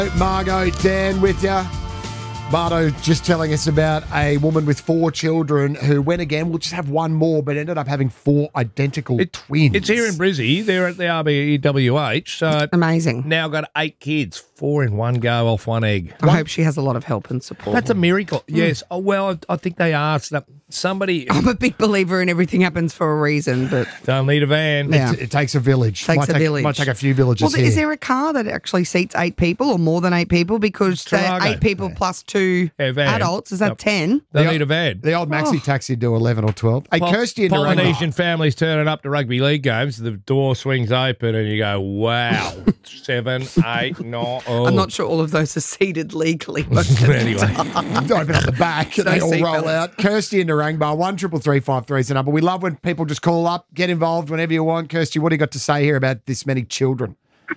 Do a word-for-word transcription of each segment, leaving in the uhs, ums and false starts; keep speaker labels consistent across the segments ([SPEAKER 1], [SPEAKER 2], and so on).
[SPEAKER 1] Margot, Dan with you. Marto just telling us about a woman with four children who went again, we'll just have one more, but ended up having four identical
[SPEAKER 2] It-
[SPEAKER 1] twins.
[SPEAKER 2] It's here in Brizzy. They're at the R B E W H. So
[SPEAKER 3] Amazing.
[SPEAKER 2] now got eight kids, four in one go off one egg.
[SPEAKER 3] I hope she has a lot of help and support.
[SPEAKER 2] That's a miracle. Yes. Oh, well, I, I think they asked that somebody.
[SPEAKER 3] I'm a big believer in everything happens for a reason, but
[SPEAKER 2] Don't need a van.
[SPEAKER 3] Yeah.
[SPEAKER 1] It, it takes a village.
[SPEAKER 3] Takes
[SPEAKER 1] might
[SPEAKER 3] a
[SPEAKER 1] take,
[SPEAKER 3] village.
[SPEAKER 1] Might take a few villages
[SPEAKER 3] well,
[SPEAKER 1] here.
[SPEAKER 3] is there a car that actually seats eight people or more than eight people? Because they're
[SPEAKER 2] Tarago.
[SPEAKER 3] eight people plus two
[SPEAKER 2] Yeah, van.
[SPEAKER 3] adults. Is that
[SPEAKER 2] Yep.
[SPEAKER 3] ten?
[SPEAKER 2] They
[SPEAKER 1] The-
[SPEAKER 2] need a van.
[SPEAKER 1] The old maxi
[SPEAKER 3] Oh.
[SPEAKER 1] taxi do eleven or twelve. Hey,
[SPEAKER 2] Pol-
[SPEAKER 1] Kirsty and Narangba.
[SPEAKER 2] Polynesian families turning up to rugby league games. The door swings open and you go, wow, seven, eight, nine. Oh.
[SPEAKER 3] I'm not sure all of those are seated legally. Most of the
[SPEAKER 2] Anyway.
[SPEAKER 3] time.
[SPEAKER 1] Open up the back and
[SPEAKER 3] No
[SPEAKER 1] they all
[SPEAKER 3] seat
[SPEAKER 1] roll
[SPEAKER 3] belts.
[SPEAKER 1] out. Kirsty and Narangba, one triple three five three is the number. We love when people just call up, get involved whenever you want. Kirsty, what do you got to say here about this many children?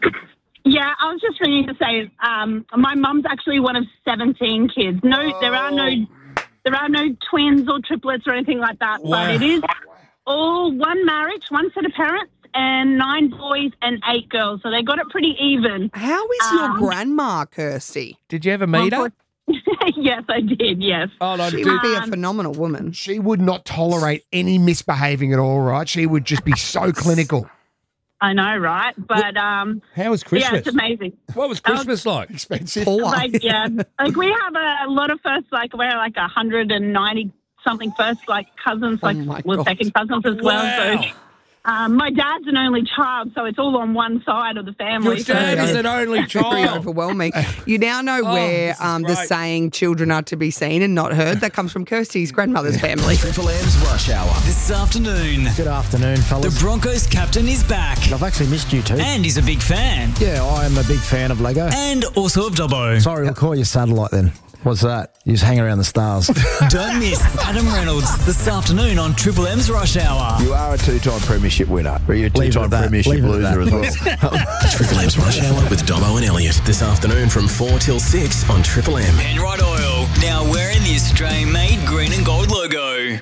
[SPEAKER 4] Yeah, I was just ringing to say um, my mum's actually one of seventeen kids. No, there are no, there are no twins or triplets or anything like that.
[SPEAKER 2] Wow.
[SPEAKER 4] But it is all one marriage, one set of parents, and nine boys and eight girls. So they got it pretty even.
[SPEAKER 3] How is your
[SPEAKER 4] Um,
[SPEAKER 3] grandma, Kirsty?
[SPEAKER 2] Did you ever meet her?
[SPEAKER 4] Yes, I did. Yes.
[SPEAKER 2] Oh, no,
[SPEAKER 3] She
[SPEAKER 2] dude.
[SPEAKER 3] would be a
[SPEAKER 4] Um,
[SPEAKER 3] phenomenal woman.
[SPEAKER 1] She would not tolerate any misbehaving at all, right? She would just be so clinical.
[SPEAKER 4] I know, right? But um,
[SPEAKER 2] How was
[SPEAKER 4] yeah,
[SPEAKER 2] Christmas?
[SPEAKER 4] it's amazing.
[SPEAKER 2] What was Christmas like?
[SPEAKER 1] Expensive.
[SPEAKER 3] Poor.
[SPEAKER 4] Like yeah, like we have a lot of first, like we're like a hundred and ninety something first, like cousins,
[SPEAKER 3] Oh
[SPEAKER 4] like
[SPEAKER 3] my
[SPEAKER 4] well,
[SPEAKER 3] God.
[SPEAKER 4] second cousins as well.
[SPEAKER 2] Wow.
[SPEAKER 4] So um, my dad's an only child, so it's all on one side of the family.
[SPEAKER 2] Your
[SPEAKER 4] So,
[SPEAKER 2] dad is an only
[SPEAKER 3] Very
[SPEAKER 2] child.
[SPEAKER 3] overwhelming. You now know
[SPEAKER 2] Oh,
[SPEAKER 3] where
[SPEAKER 2] this is
[SPEAKER 3] um, the
[SPEAKER 2] great.
[SPEAKER 3] saying "children are to be seen and not heard" that comes from Kirsty's grandmother's family.
[SPEAKER 5] Triple M's Rush Hour. This afternoon,
[SPEAKER 6] Good afternoon,
[SPEAKER 5] the
[SPEAKER 6] fellas.
[SPEAKER 5] Broncos captain is back.
[SPEAKER 6] I've actually missed you too.
[SPEAKER 5] And he's a big fan.
[SPEAKER 6] Yeah, I am a big fan of Lego.
[SPEAKER 5] And also of Dobbo.
[SPEAKER 6] Sorry, we'll call you satellite then. What's that? You just hang around the stars.
[SPEAKER 5] Don't miss Adam Reynolds this afternoon on Triple M's Rush Hour.
[SPEAKER 7] You are a two-time premiership winner, but you're a
[SPEAKER 6] Leave it
[SPEAKER 7] two-time
[SPEAKER 6] at that.
[SPEAKER 7] premiership
[SPEAKER 6] Leave it at
[SPEAKER 7] loser
[SPEAKER 6] that.
[SPEAKER 7] as well.
[SPEAKER 8] Triple M's Rush Hour with Dobbo and Elliot this afternoon from four till six on Triple M.
[SPEAKER 5] Penrite Oil, now wearing the Australian-made green and gold logo.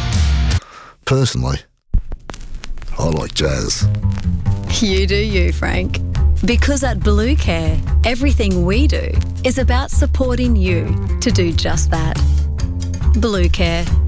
[SPEAKER 9] Personally, I like jazz.
[SPEAKER 10] You do you, Frank. Because at Blue Care, everything we do is about supporting you to do just that. Blue Care.